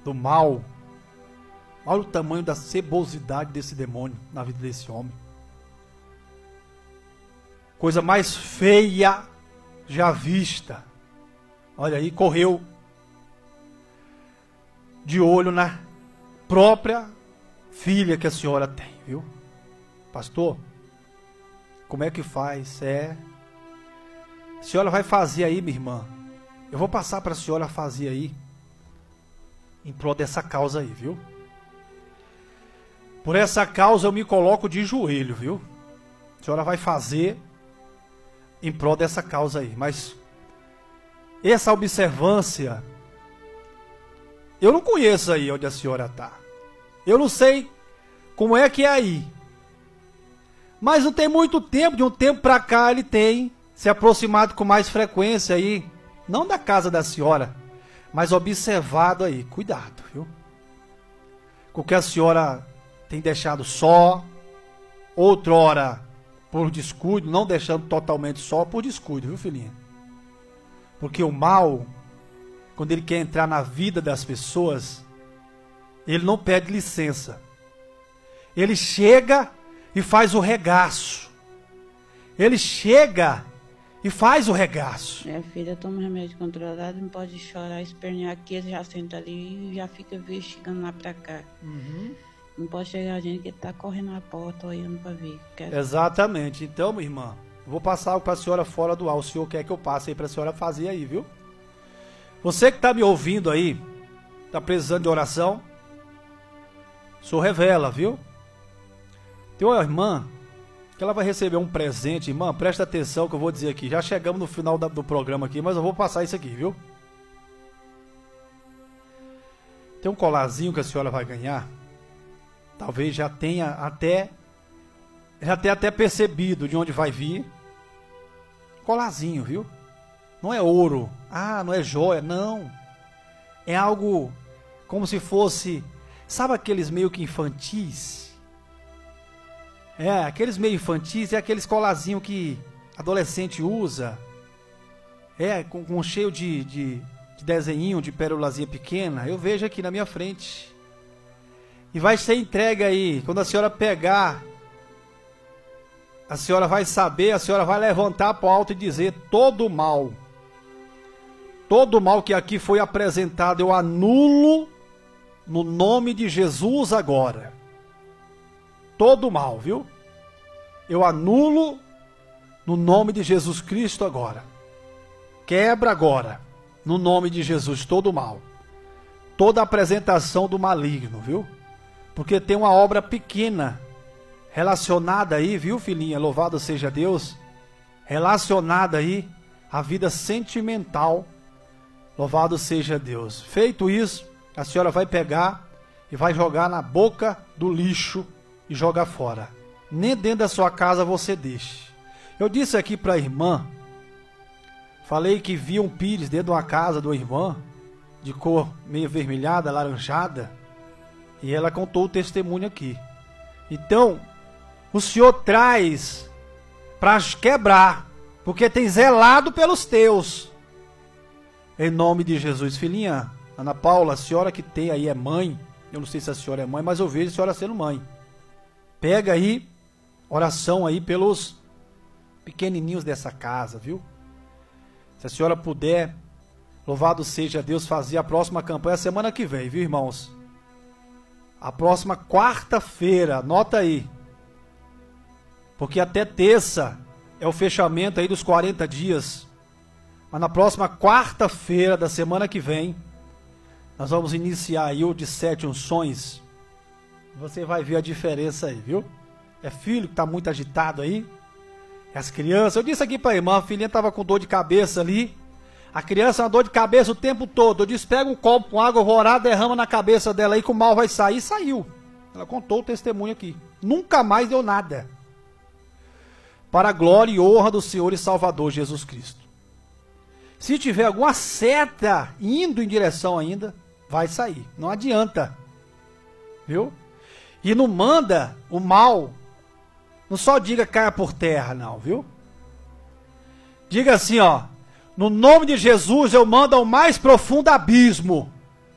do mal. Olha o tamanho da cebosidade desse demônio na vida desse homem. Coisa mais feia já vista. Olha aí, correu de olho na própria filha que a senhora tem, viu? Pastor, como é que faz? A senhora vai fazer aí, minha irmã. Eu vou passar para a senhora fazer aí, em prol dessa causa aí, viu? Por essa causa eu me coloco de joelho, viu? A senhora vai fazer em prol dessa causa aí. Mas essa observância, eu não conheço aí onde a senhora está. Eu não sei como é que é aí. Mas não tem muito tempo, de um tempo para cá ele tem se aproximado com mais frequência aí. Não da casa da senhora, mas observado aí. Cuidado, viu? Com o que a senhora tem deixado só, outrora por descuido, não deixando totalmente só por descuido, viu, filhinha? Porque o mal, quando ele quer entrar na vida das pessoas, ele não pede licença. Ele chega e faz o regaço. Ele chega e faz o regaço. Minha filha toma remédio controlado, não pode chorar, espernear aqui, ele já senta ali e já fica investigando lá pra cá. Não pode chegar a gente que tá correndo na porta, olhando pra ver. Exatamente. Então, minha irmã, vou passar algo pra senhora fora do ar. O senhor quer que eu passe aí pra senhora fazer aí, viu? Você que tá me ouvindo aí, tá precisando de oração, o senhor revela, viu? Tem uma irmã que ela vai receber um presente. Irmã, presta atenção que eu vou dizer aqui. Já chegamos no final do programa aqui, mas eu vou passar isso aqui, viu? Tem um colarzinho que a senhora vai ganhar. Talvez já tenha até percebido de onde vai vir. Colarzinho, viu? Não é ouro. Ah, não é joia. Não. É algo como se fosse... Sabe aqueles meio que infantis? Aqueles meio infantis é aqueles colarzinhos que adolescente usa. Com cheio de desenhinho, de pérolazinha pequena. Eu vejo aqui na minha frente. E vai ser entregue aí. Quando a senhora pegar, a senhora vai saber, a senhora vai levantar para o alto e dizer: todo mal que aqui foi apresentado, eu anulo no nome de Jesus agora. Todo mal, viu? Eu anulo no nome de Jesus Cristo agora. Quebra agora, no nome de Jesus, todo mal. Toda apresentação do maligno, viu? Porque tem uma obra pequena relacionada aí, viu, filhinha? Louvado seja Deus. Relacionada aí à vida sentimental. Louvado seja Deus. Feito isso, a senhora vai pegar e vai jogar na boca do lixo e jogar fora. Nem dentro da sua casa você deixe. Eu disse aqui para a irmã, falei que via um pires dentro de uma casa de uma irmã, de cor meio avermelhada, alaranjada, e ela contou o testemunho aqui. Então, o Senhor traz para quebrar, porque tem zelado pelos teus. Em nome de Jesus. Filhinha, Ana Paula, a senhora que tem aí é mãe, eu não sei se a senhora é mãe, mas eu vejo a senhora sendo mãe. Pega aí, oração aí pelos pequenininhos dessa casa, viu? Se a senhora puder, louvado seja Deus, fazer a próxima campanha semana que vem, viu, irmãos? A próxima quarta-feira, anota aí. Porque até terça é o fechamento aí dos 40 dias. Mas na próxima quarta-feira da semana que vem, nós vamos iniciar aí o de 7 unções. Você vai ver a diferença aí, viu? É filho que está muito agitado aí. É as crianças. Eu disse aqui para a irmã, a filhinha estava com dor de cabeça ali. A criança uma dor de cabeça o tempo todo. Eu disse, pega um copo com água, eu vou orar, derrama na cabeça dela aí que o mal vai sair. E saiu. Ela contou o testemunho aqui. Nunca mais deu nada. Para a glória e honra do Senhor e Salvador Jesus Cristo. Se tiver alguma seta indo em direção ainda, vai sair. Não adianta. Viu? E não manda o mal. Não só diga caia por terra, não, viu? Diga assim, ó. No nome de Jesus eu mando ao mais profundo abismo.